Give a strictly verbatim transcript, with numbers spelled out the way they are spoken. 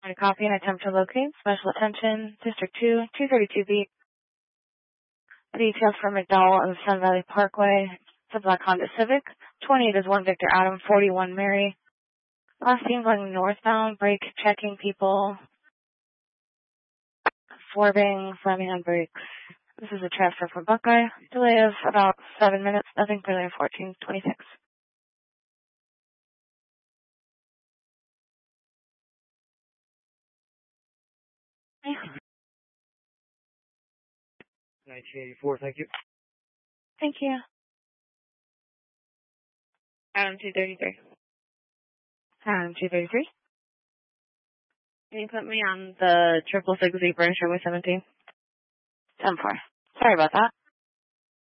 I copy and attempt to locate. Special attention, District two, two thirty-two B. Details from McDowell and Sun Valley Parkway. It's a black Honda Civic. twenty-eight is one Victor Adam, forty-one Mary. Last team going northbound, brake checking people. Swerving, slamming on brakes. This is a transfer for Buckeye. Delay of about seven minutes, nothing further than fourteen twenty-six. nineteen eighty-four, thank you. Thank you. Adam two thirty-three. Adam two thirty-three. Can you put me on the triple six Z Burnish Runway seventeen? ten four. Sorry about that.